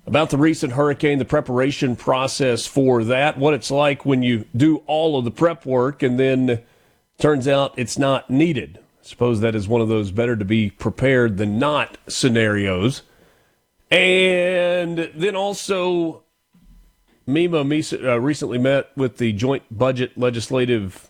about the recent hurricane, the preparation process for that, what it's like when you do all of the prep work and then turns out it's not needed. I suppose that is one of those better to be prepared than not scenarios. And then also, MEMA recently met with the Joint Legislative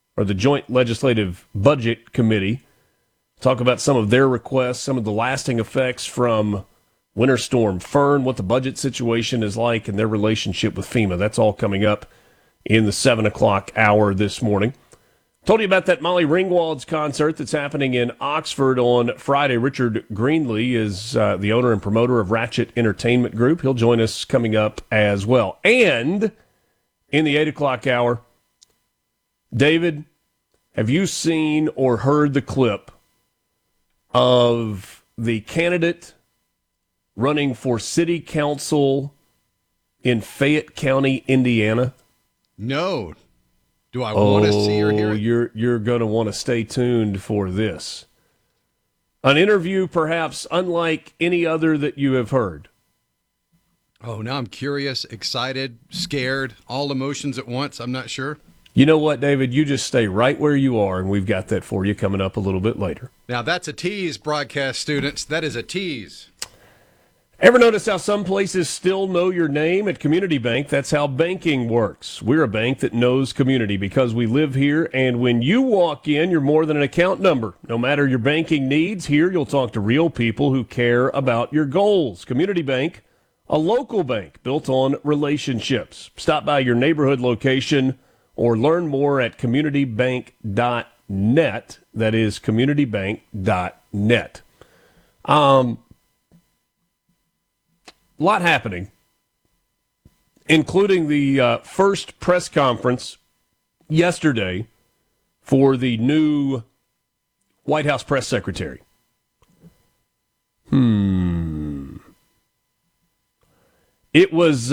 Budget Committee. Talk about some of their requests, some of the lasting effects from Winter Storm Fern, what the budget situation is like, and their relationship with FEMA. That's all coming up in the 7 o'clock hour this morning. Told you about that Molly Ringwald's concert that's happening in Oxford on Friday. Richard Greenlee is the owner and promoter of Ratchet Entertainment Group. He'll join us coming up as well. And in the 8 o'clock hour, David, have you seen or heard the clip of the candidate running for city council in Fayette County, Indiana? No. Do I want to see or hear it? You're going to want to stay tuned for this. An interview perhaps unlike any other that you have heard. Oh, now I'm curious, excited, scared, all emotions at once. I'm not sure. You know what, David? You just stay right where you are, and we've got that for you coming up a little bit later. Now, that's a tease, broadcast students. That is a tease. Ever notice how some places still know your name? At Community Bank, that's how banking works. We're a bank that knows community because we live here, and when you walk in, you're more than an account number. No matter your banking needs, here you'll talk to real people who care about your goals. Community Bank, a local bank built on relationships. Stop by your neighborhood location or learn more at communitybank.net. That is communitybank.net. A lot happening, including the first press conference yesterday for the new White House press secretary. It was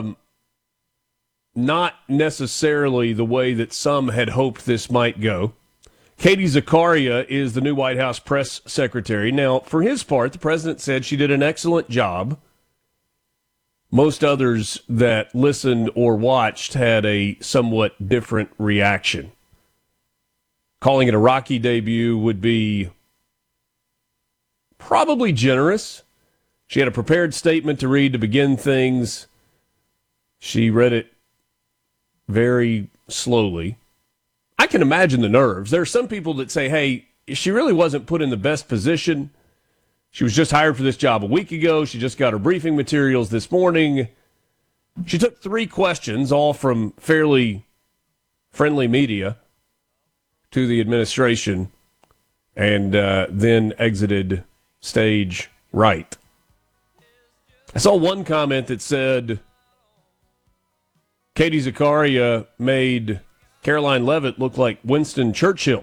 not necessarily the way that some had hoped this might go. Katie Zakaria is the new White House press secretary. Now, for his part, the president said she did an excellent job. Most others that listened or watched had a somewhat different reaction. Calling it a rocky debut would be probably generous. She had a prepared statement to read to begin things. She read it very slowly. I can imagine the nerves. There are some people that say, hey, she really wasn't put in the best position. She was just hired for this job a week ago. She just got her briefing materials this morning. She took 3 questions, all from fairly friendly media, to the administration, and then exited stage right. I saw one comment that said Katie Zakaria made Caroline Leavitt look like Winston Churchill.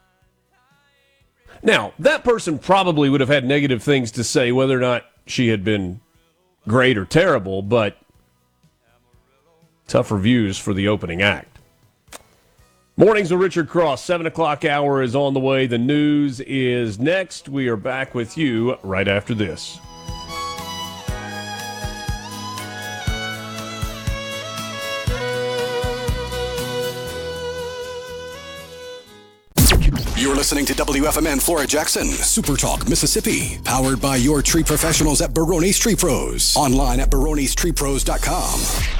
Now, that person probably would have had negative things to say, whether or not she had been great or terrible, but tough reviews for the opening act. Mornings with Richard Cross, 7 o'clock hour is on the way. The news is next. We are back with you right after this. You're listening to WFMN Flora Jackson, Super Talk, Mississippi. Powered by your tree professionals at Barone's Tree Pros. Online at baronestreepros.com.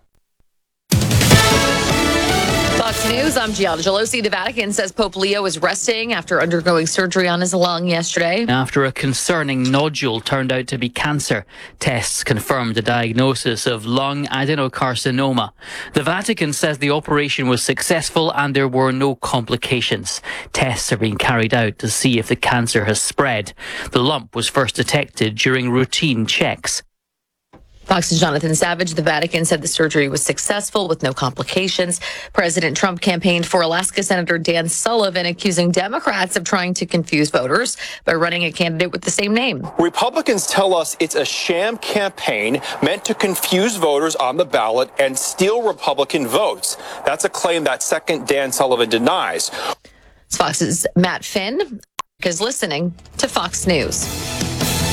Fox News, I'm Gianna Gelosi. The Vatican says Pope Leo is resting after undergoing surgery on his lung yesterday. After a concerning nodule turned out to be cancer, tests confirmed the diagnosis of lung adenocarcinoma. The Vatican says the operation was successful and there were no complications. Tests are being carried out to see if the cancer has spread. The lump was first detected during routine checks. Fox's Jonathan Savage, the Vatican said the surgery was successful with no complications. President Trump campaigned for Alaska Senator Dan Sullivan, accusing Democrats of trying to confuse voters by running a candidate with the same name. Republicans tell us it's a sham campaign meant to confuse voters on the ballot and steal Republican votes. That's a claim that second Dan Sullivan denies. Fox's Matt Finn is listening to Fox News.